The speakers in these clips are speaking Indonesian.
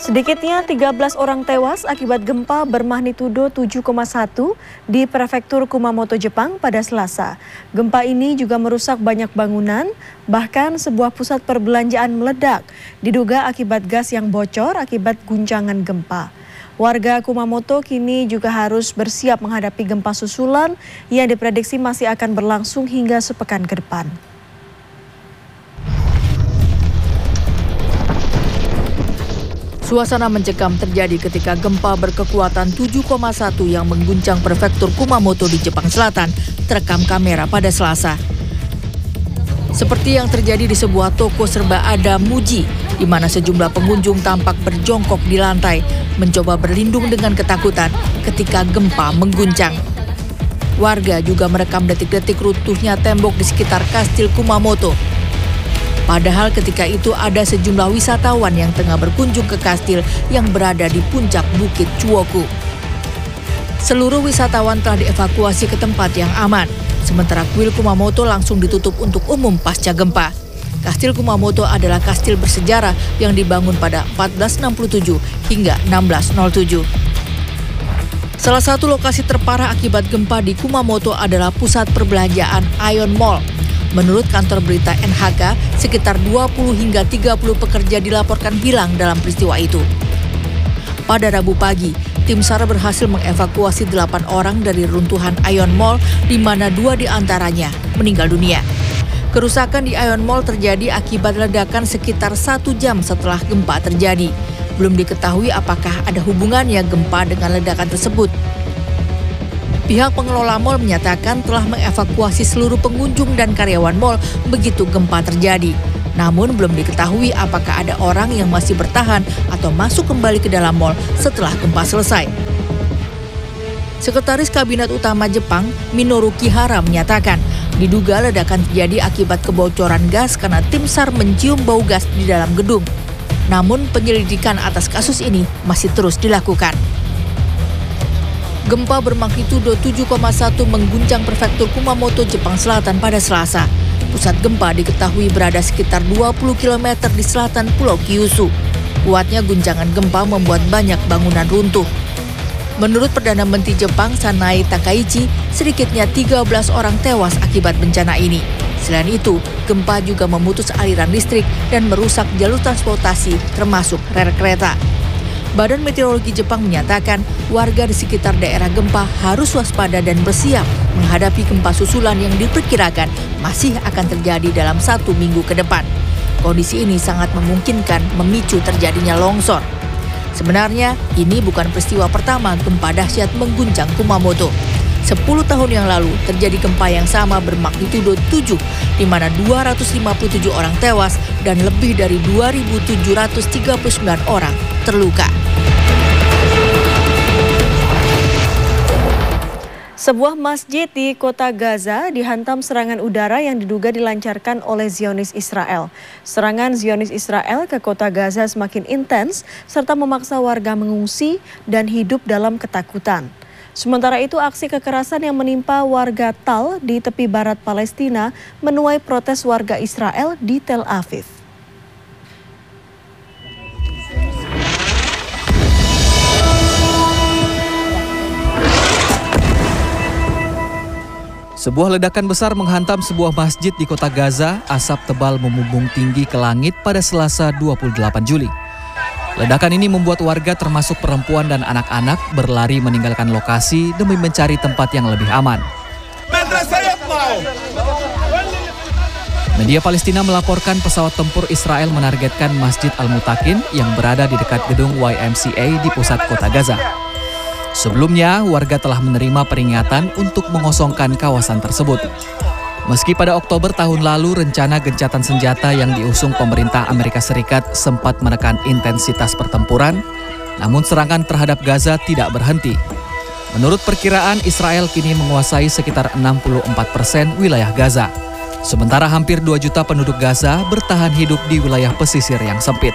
Sedikitnya 13 orang tewas akibat gempa bermagnitudo 7,1 di prefektur Kumamoto, Jepang pada Selasa. Gempa ini juga merusak banyak bangunan, bahkan sebuah pusat perbelanjaan meledak, diduga akibat gas yang bocor akibat guncangan gempa. Warga Kumamoto kini juga harus bersiap menghadapi gempa susulan yang diprediksi masih akan berlangsung hingga sepekan ke depan. Suasana mencekam terjadi ketika gempa berkekuatan 7,1 yang mengguncang prefektur Kumamoto di Jepang Selatan terekam kamera pada Selasa. Seperti yang terjadi di sebuah toko serba ada Muji, di mana sejumlah pengunjung tampak berjongkok di lantai, mencoba berlindung dengan ketakutan ketika gempa mengguncang. Warga juga merekam detik-detik runtuhnya tembok di sekitar Kastil Kumamoto. Padahal ketika itu ada sejumlah wisatawan yang tengah berkunjung ke kastil yang berada di puncak Bukit Chuoku. Seluruh wisatawan telah dievakuasi ke tempat yang aman, sementara kuil Kumamoto langsung ditutup untuk umum pasca gempa. Kastil Kumamoto adalah kastil bersejarah yang dibangun pada 1467 hingga 1607. Salah satu lokasi terparah akibat gempa di Kumamoto adalah pusat perbelanjaan Aeon Mall. Menurut kantor berita NHK, sekitar 20 hingga 30 pekerja dilaporkan hilang dalam peristiwa itu. Pada Rabu pagi, tim SAR berhasil mengevakuasi 8 orang dari runtuhan Aeon Mall, di mana 2 diantaranya meninggal dunia. Kerusakan di Aeon Mall terjadi akibat ledakan sekitar 1 jam setelah gempa terjadi. Belum diketahui apakah ada hubungannya gempa dengan ledakan tersebut. Pihak pengelola mal menyatakan telah mengevakuasi seluruh pengunjung dan karyawan mal begitu gempa terjadi. Namun belum diketahui apakah ada orang yang masih bertahan atau masuk kembali ke dalam mal setelah gempa selesai. Sekretaris Kabinet Utama Jepang, Minoru Kihara, menyatakan diduga ledakan terjadi akibat kebocoran gas karena tim SAR mencium bau gas di dalam gedung. Namun penyelidikan atas kasus ini masih terus dilakukan. Gempa bermagnitudo 7,1 mengguncang prefektur Kumamoto, Jepang Selatan pada Selasa. Pusat gempa diketahui berada sekitar 20 km di selatan Pulau Kyushu. Kuatnya guncangan gempa membuat banyak bangunan runtuh. Menurut Perdana Menteri Jepang, Sanae Takaichi, sedikitnya 13 orang tewas akibat bencana ini. Selain itu, gempa juga memutus aliran listrik dan merusak jalur transportasi termasuk rel kereta. Badan Meteorologi Jepang menyatakan warga di sekitar daerah gempa harus waspada dan bersiap menghadapi gempa susulan yang diperkirakan masih akan terjadi dalam 1 minggu ke depan. Kondisi ini sangat memungkinkan memicu terjadinya longsor. Sebenarnya, ini bukan peristiwa pertama gempa dahsyat mengguncang Kumamoto. 10 tahun yang lalu terjadi gempa yang sama bermagnitudo 7, di mana 257 orang tewas dan lebih dari 2.739 orang terluka. Sebuah masjid di kota Gaza dihantam serangan udara yang diduga dilancarkan oleh Zionis Israel. Serangan Zionis Israel ke kota Gaza semakin intens serta memaksa warga mengungsi dan hidup dalam ketakutan. Sementara itu, aksi kekerasan yang menimpa warga Tal di tepi barat Palestina menuai protes warga Israel di Tel Aviv. Sebuah ledakan besar menghantam sebuah masjid di kota Gaza. Asap tebal membumbung tinggi ke langit pada Selasa 28 Juli. Ledakan ini membuat warga termasuk perempuan dan anak-anak berlari meninggalkan lokasi demi mencari tempat yang lebih aman. Media Palestina melaporkan pesawat tempur Israel menargetkan Masjid Al-Mutakin yang berada di dekat gedung YMCA di pusat kota Gaza. Sebelumnya, warga telah menerima peringatan untuk mengosongkan kawasan tersebut. Meski pada Oktober tahun lalu rencana gencatan senjata yang diusung pemerintah Amerika Serikat sempat menekan intensitas pertempuran, namun serangan terhadap Gaza tidak berhenti. Menurut perkiraan, Israel kini menguasai sekitar 64% wilayah Gaza. Sementara hampir 2 juta penduduk Gaza bertahan hidup di wilayah pesisir yang sempit.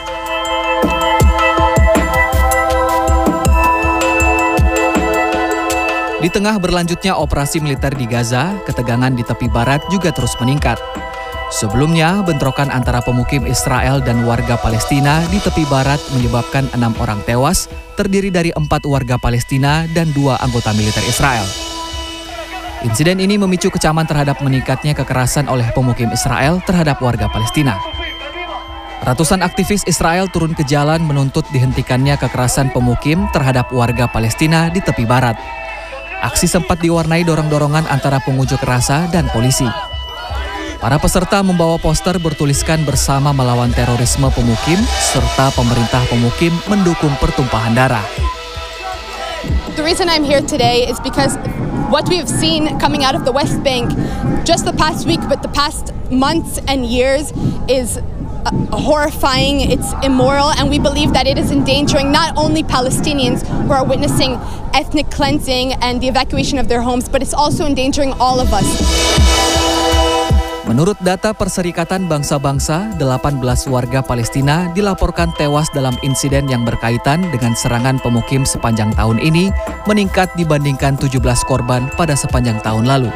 Di tengah berlanjutnya operasi militer di Gaza, ketegangan di tepi barat juga terus meningkat. Sebelumnya, bentrokan antara pemukim Israel dan warga Palestina di tepi barat menyebabkan 6 orang tewas, terdiri dari 4 warga Palestina dan 2 anggota militer Israel. Insiden ini memicu kecaman terhadap meningkatnya kekerasan oleh pemukim Israel terhadap warga Palestina. Ratusan aktivis Israel turun ke jalan menuntut dihentikannya kekerasan pemukim terhadap warga Palestina di tepi barat. Aksi sempat diwarnai dorong-dorongan antara pengunjuk rasa dan polisi. Para peserta membawa poster bertuliskan bersama melawan terorisme pemukim serta pemerintah pemukim mendukung pertumpahan darah. The reason I'm here today is because what we've seen coming out of the West Bank just the past week, but the past months and years is horrifying, it's immoral, and we believe that it is endangering not only Palestinians who are witnessing ethnic cleansing and the evacuation of their homes, but it's also endangering all of us. Menurut data Perserikatan Bangsa-Bangsa, 18 warga Palestina dilaporkan tewas dalam insiden yang berkaitan dengan serangan pemukim sepanjang tahun ini, meningkat dibandingkan 17 korban pada sepanjang tahun lalu.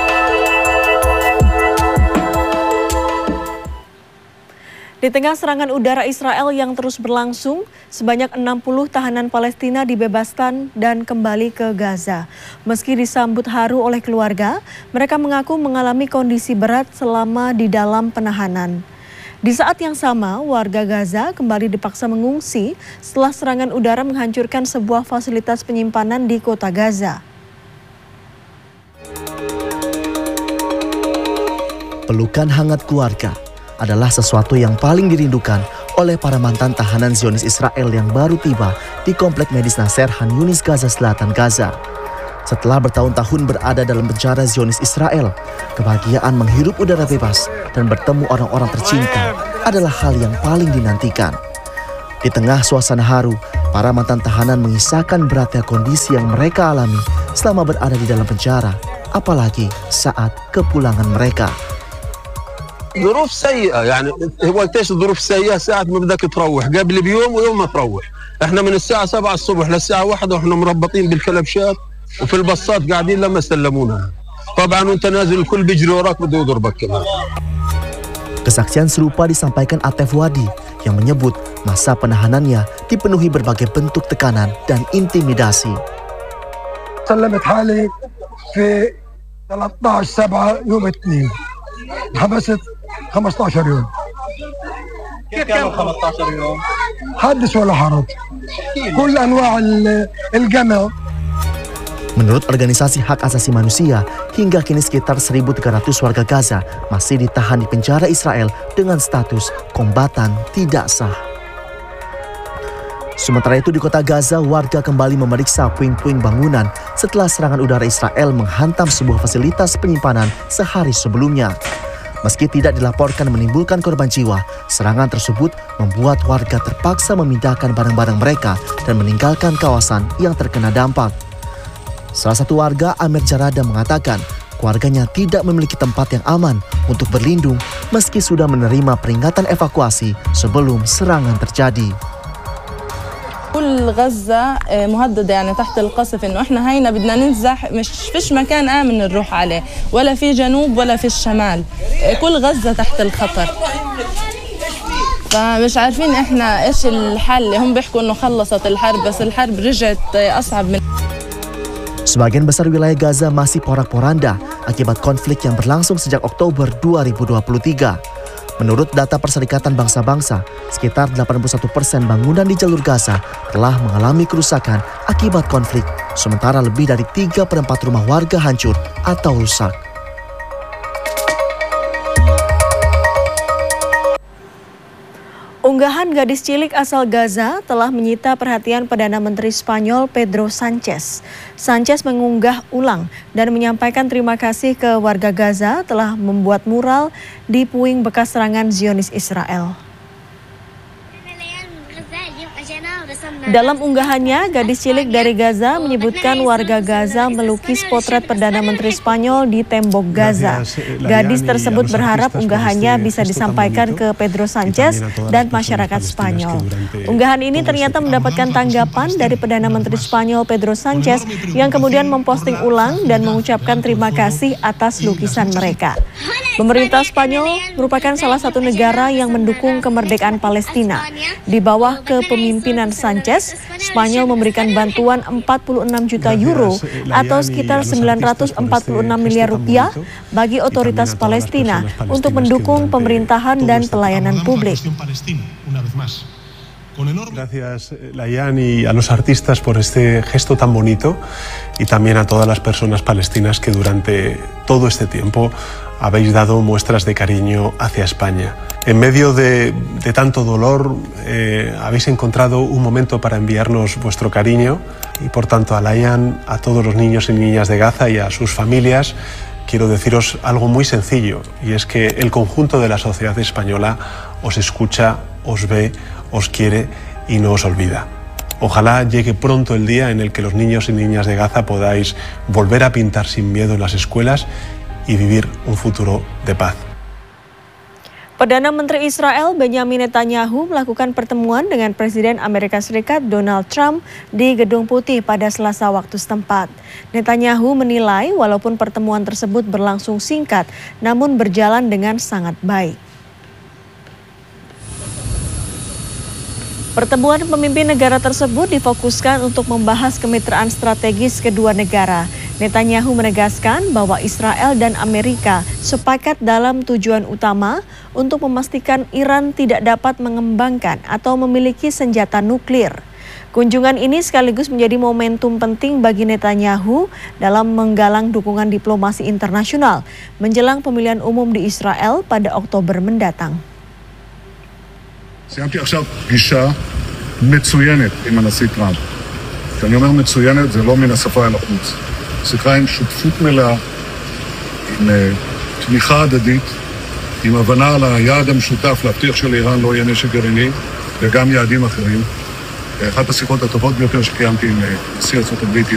Di tengah serangan udara Israel yang terus berlangsung, sebanyak 60 tahanan Palestina dibebaskan dan kembali ke Gaza. Meski disambut haru oleh keluarga, mereka mengaku mengalami kondisi berat selama di dalam penahanan. Di saat yang sama, warga Gaza kembali dipaksa mengungsi setelah serangan udara menghancurkan sebuah fasilitas penyimpanan di kota Gaza. Pelukan hangat keluarga adalah sesuatu yang paling dirindukan oleh para mantan tahanan Zionis Israel yang baru tiba di Komplek Medis Nasser Han Yunis, Gaza Selatan, Gaza. Setelah bertahun-tahun berada dalam penjara Zionis Israel, kebahagiaan menghirup udara bebas dan bertemu orang-orang tercinta adalah hal yang paling dinantikan. Di tengah suasana haru, para mantan tahanan mengisahkan beratnya kondisi yang mereka alami selama berada di dalam penjara, apalagi saat kepulangan mereka. ظروف سيئة يعني وقت ايش الظروف السيئة ساعة ما بدك تروح قبل بيوم ويوم ما تروح احنا من الساعة 7 الصبح للساعة 1 واحنا مربطين بالكلبشات وفي البصات قاعدين لما سلمونا طبعا وانت نازل الكل بيجري وراك بده يضربك كمان. Kesaksian serupa disampaikan Atef Wadi yang menyebut masa penahanannya dipenuhi berbagai bentuk tekanan dan intimidasi. سلمت حالي في 13/7 يوم 2 حبست 15 يوم. كيف كانوا 15 يوم؟ حدث ولا حرج. كل انواع الجمع. Menurut organisasi hak asasi manusia, hingga kini sekitar 1.300 warga Gaza masih ditahan di penjara Israel dengan status kombatan tidak sah. Sementara itu di kota Gaza, warga kembali memeriksa puing-puing bangunan setelah serangan udara Israel menghantam sebuah fasilitas penyimpanan sehari sebelumnya. Meski tidak dilaporkan menimbulkan korban jiwa, serangan tersebut membuat warga terpaksa memindahkan barang-barang mereka dan meninggalkan kawasan yang terkena dampak. Salah satu warga, Amir Jarada, mengatakan keluarganya tidak memiliki tempat yang aman untuk berlindung meski sudah menerima peringatan evakuasi sebelum serangan terjadi. كل غزة مهددة يعني تحت القصف إنه إحنا هينا بدنا ننزح مش فيش مكان آمن نروح عليه ولا في جنوب ولا في الشمال كل غزة تحت الخطر فمش عارفين إحنا إيش الحل هم بيحكوا إنه خلصت الحرب بس الحرب رجعت أصعب من. Sebagian besar wilayah Gaza masih porak-poranda akibat konflik yang berlangsung sejak Oktober 2023. Menurut data Perserikatan Bangsa-Bangsa, sekitar 81% bangunan di jalur Gaza telah mengalami kerusakan akibat konflik, sementara lebih dari 3/4 rumah warga hancur atau rusak. Unggahan gadis cilik asal Gaza telah menyita perhatian Perdana Menteri Spanyol Pedro Sanchez. Sanchez mengunggah ulang dan menyampaikan terima kasih ke warga Gaza telah membuat mural di puing bekas serangan Zionis Israel. Dalam unggahannya, gadis cilik dari Gaza menyebutkan warga Gaza melukis potret Perdana Menteri Spanyol di tembok Gaza. Gadis tersebut berharap unggahannya bisa disampaikan ke Pedro Sanchez dan masyarakat Spanyol. Unggahan ini ternyata mendapatkan tanggapan dari Perdana Menteri Spanyol Pedro Sanchez yang kemudian memposting ulang dan mengucapkan terima kasih atas lukisan mereka. Pemerintah Spanyol merupakan salah satu negara yang mendukung kemerdekaan Palestina. Di bawah kepemimpinan Sanchez, Spanyol memberikan bantuan 46 juta euro atau sekitar 946 miliar rupiah bagi otoritas Palestina untuk mendukung pemerintahan dan pelayanan publik. Gracias, Layan, y a los artistas por este gesto tan bonito y también a todas las personas palestinas que durante todo este tiempo habéis dado muestras de cariño hacia España. En medio de tanto dolor, habéis encontrado un momento para enviarnos vuestro cariño y, por tanto, a Layan, a todos los niños y niñas de Gaza y a sus familias, quiero deciros algo muy sencillo, y es que el conjunto de la sociedad española os escucha, os ve, os quiere y no os olvida. Ojalá llegue pronto el día en el que los niños y niñas de Gaza podáis volver a pintar sin miedo en las escuelas y vivir un futuro de paz. Perdana Menteri Israel Benjamin Netanyahu melakukan pertemuan dengan Presiden Amerika Serikat Donald Trump di Gedung Putih pada Selasa waktu setempat. Netanyahu menilai walaupun pertemuan tersebut berlangsung singkat, namun berjalan dengan sangat baik. Pertemuan pemimpin negara tersebut difokuskan untuk membahas kemitraan strategis kedua negara. Netanyahu menegaskan bahwa Israel dan Amerika sepakat dalam tujuan utama untuk memastikan Iran tidak dapat mengembangkan atau memiliki senjata nuklir. Kunjungan ini sekaligus menjadi momentum penting bagi Netanyahu dalam menggalang dukungan diplomasi internasional menjelang pemilihan umum di Israel pada Oktober mendatang. סיימתי עכשיו פגישה מצוינת עם הנשיא טראמפ. כשאני אומר מצוינת, זה לא מן השפה אל החוץ. שיחה עם שותפות מלאה, עם תמיכה הדדית, עם הבנה על היעד המשותף להבטיח שלאיראן לא יהיה נשק גרעיני, וגם יעדים אחרים. אחת השיחות הטובות ביותר שקיימתי עם נשיא ארצות הברית